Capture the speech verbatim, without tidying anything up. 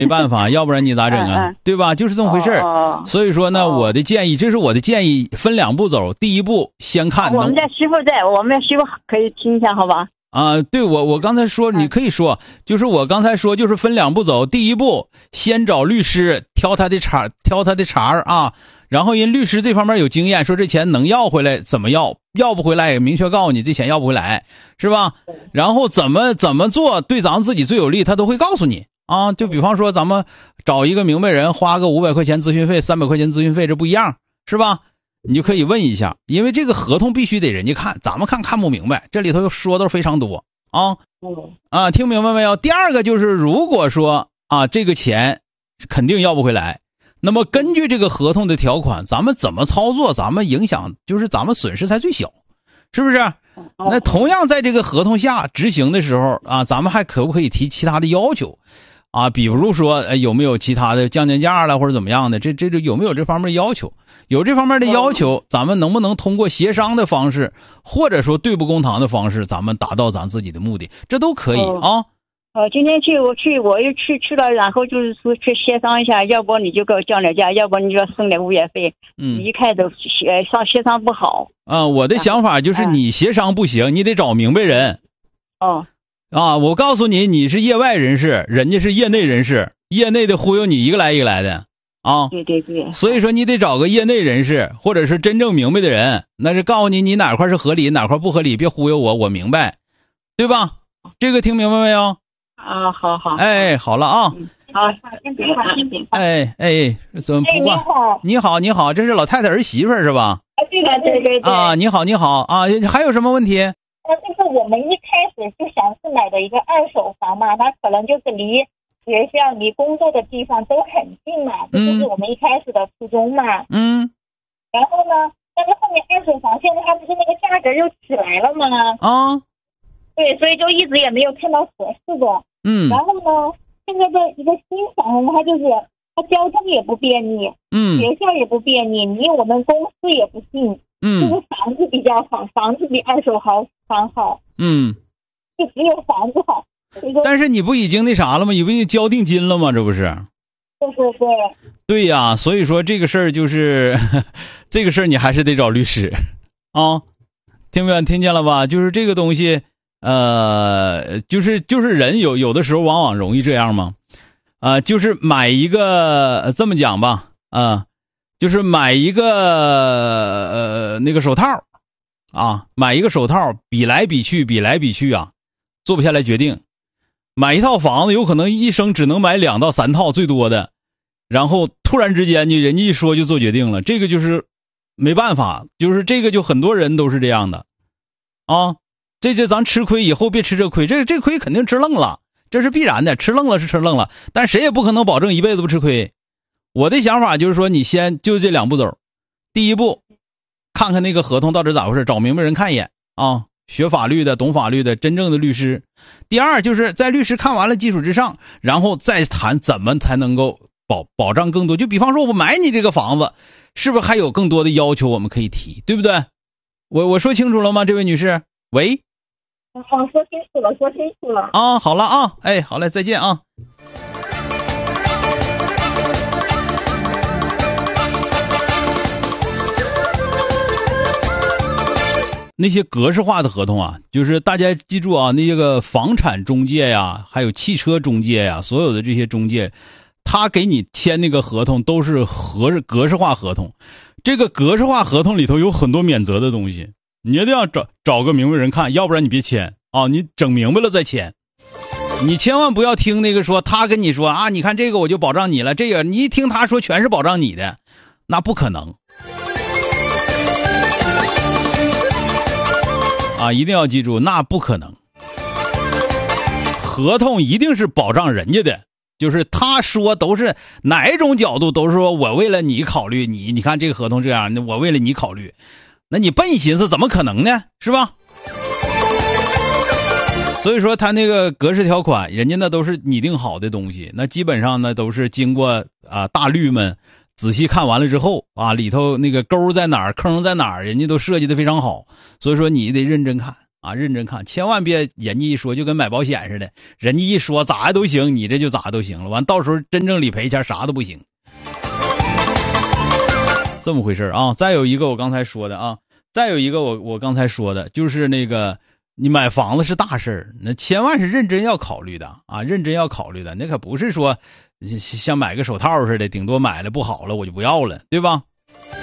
没办法，要不然你咋整啊？ 嗯嗯、 对吧？就是这么回事儿。 哦、 所以说呢、 哦， 我的建议，这是我的建议，分两步走。第一步，先看。 我们家媳妇在，我们家媳妇可以听一下，好吧？ 啊，对，我我刚才说，你可以说，就是我刚才说，就是分两步走。第一步，先找律师挑他的茬，挑他的茬啊。然后人律师这方面有经验，说这钱能要回来怎么要，要不回来也明确告诉你这钱要不回来，是吧？然后怎么怎么做对咱们自己最有利，他都会告诉你啊。就比方说咱们找一个明白人，花个五百块钱咨询费，三百块钱咨询费，这不一样，是吧？你就可以问一下，因为这个合同必须得人家看，咱们看看不明白，这里头说的非常多啊。啊，听明白没有？第二个就是，如果说啊这个钱肯定要不回来，那么根据这个合同的条款，咱们怎么操作，咱们影响就是咱们损失才最小，是不是？那同样在这个合同下执行的时候啊，咱们还可不可以提其他的要求啊？比如说，呃，有没有其他的降降价了或者怎么样的？这这这有没有这方面的要求？有这方面的要求，咱们能不能通过协商的方式，或者说对簿公堂的方式，咱们达到咱自己的目的？这都可以啊。 呃，今天去我去我又去去了，然后就是说去协商一下，要不你就给我降点价，要不你就要省点物业费。 嗯， 一开始协商协商不好。 啊，我的想法就是你协商不行，你得找明白人。 哦。 啊，我告诉你，你是业外人士，人家是业内人士，业内的忽悠你一个来一个来的啊。 对对对。 所以说你得找个业内人士，或者是真正明白的人，那是告诉你你哪块是合理，哪块不合理，别忽悠我，我明白，对吧？这个听明白没有？ 啊，好好。 哎，好了啊。 嗯、好， 哎哎，怎么不挂？ 哎、你好， 你好，你好，这是老太太儿媳妇是吧？ 啊，对的，对对对。 啊，你好，你好啊，还有什么问题？ 呃，就是我们一开始就想是买的一个二手房嘛，它可能就是离学校、离工作的地方都很近嘛，这就是我们一开始的初衷嘛。 嗯。 然后呢，但是后面二手房现在它不是那个价格又起来了吗？ 啊。 对，所以就一直也没有看到合适的。 嗯。 然后呢，现在的一个新房，它就是它交通也不便利， 嗯， 学校也不便利，离我们公司也不近。 嗯， 就是房子比较好，房子比二手好房好。 嗯， 就只有房子好。 但是你不已经那啥了吗？你不已经交定金了吗？这不是？ 对对对。 对呀，所以说这个事儿就是这个事儿，你还是得找律师啊。听没听见了吧？就是这个东西，呃，就是就是人有有的时候往往容易这样嘛，啊、呃，就是买一个这么讲吧，啊、呃。就是买一个呃那个手套啊，买一个手套，比来比去，比来比去啊，做不下来决定。买一套房子，有可能一生只能买两到三套最多的，然后突然之间你人家一说就做决定了，这个就是没办法，就是这个就很多人都是这样的啊。这这咱吃亏以后别吃这亏，这这亏肯定吃愣了，这是必然的，吃愣了是吃愣了，但谁也不可能保证一辈子不吃亏。我的想法就是说，你先就这两步走。第一步，看看那个合同到底咋回事，找明白人看一眼啊，学法律的、懂法律的、真正的律师。第二，就是在律师看完了基础之上，然后再谈怎么才能够保保障更多。就比方说，我买你这个房子，是不是还有更多的要求我们可以提，对不对？我我说清楚了吗，这位女士？喂。 哦，说清楚了，说清楚了。 啊，好了啊，哎，好嘞，再见啊。那些格式化的合同啊，就是大家记住啊，那个房产中介呀，还有汽车中介呀，所有的这些中介，他给你签那个合同都是合格式化合同。这个格式化合同里头有很多免责的东西，你一定要找找个明白人看，要不然你别签啊，你整明白了再签。你千万不要听那个说他跟你说啊，你看这个我就保障你了，这个你一听他说全是保障你的，那不可能。啊，一定要记住，那不可能。合同一定是保障人家的，就是他说都是哪一种角度都是说我为了你考虑，你你看这个合同这样，我为了你考虑，那你笨寻思怎么可能呢？是吧？所以说他那个格式条款，人家那都是拟定好的东西，那基本上呢都是经过啊大律们仔细看完了之后啊，里头那个沟在哪儿，坑在哪儿，人家都设计的非常好，所以说你得认真看啊，认真看，千万别人家一说就跟买保险似的，人家一说咋都行，你这就咋都行了，完到时候真正理赔钱啥都不行，这么回事啊。再有一个我刚才说的啊，再有一个我我刚才说的就是那个你买房子是大事儿，那千万是认真要考虑的啊，认真要考虑的，那可不是说像买个手套似的，顶多买了不好了我就不要了，对吧？